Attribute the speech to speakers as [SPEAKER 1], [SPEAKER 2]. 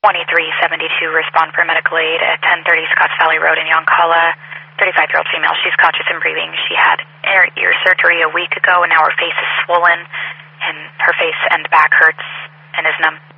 [SPEAKER 1] 2372, respond for medical aid at 1030 Scotts Valley Road in Yoncalla. 35-year-old female. She's conscious and breathing. She had ear surgery a week ago, and now her face is swollen, and her face and back hurts and is numb.